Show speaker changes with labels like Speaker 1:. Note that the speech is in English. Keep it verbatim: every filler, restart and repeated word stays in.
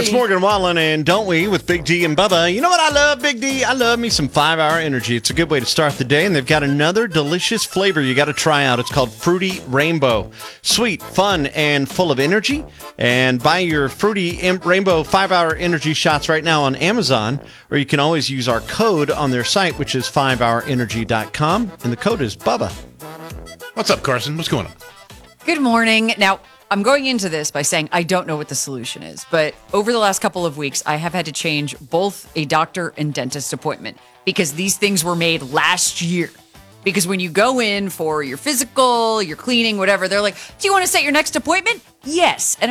Speaker 1: It's Morgan Wallen, and don't we, with Big D and Bubba. You know what I love, Big D? I love me some five hour Energy. It's a good way to start the day, and they've got another delicious flavor you got to try out. It's called Fruity Rainbow. Sweet, fun, and full of energy. And buy your Fruity Rainbow five hour Energy shots right now on Amazon, or you can always use our code on their site, which is five hour energy dot com, and the code is Bubba.
Speaker 2: What's up, Carson? What's going on?
Speaker 3: Good morning. Now, I'm going into this by saying I don't know what the solution is, but over the last couple of weeks, I have had to change both a doctor and dentist appointment because these things were made last year. Because when you go in for your physical, your cleaning, whatever, they're like, do you want to set your next appointment? Yes. And